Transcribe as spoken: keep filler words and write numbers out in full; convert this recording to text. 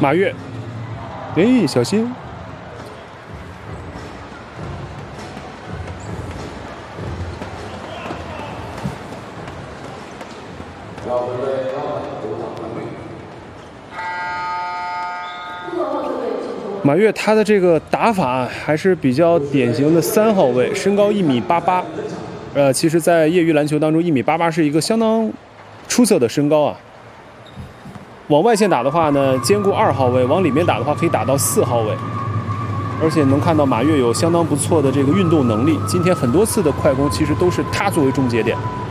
马跃，哎，小心！马跃他的这个打法还是比较典型的三号位，身高一米八八，呃，其实，在业余篮球当中，一米八八是一个相当出色的身高啊。往外线打的话呢，兼顾二号位；往里面打的话，可以打到四号位。而且能看到马跃有相当不错的这个运动能力，今天很多次的快攻其实都是他作为终结点。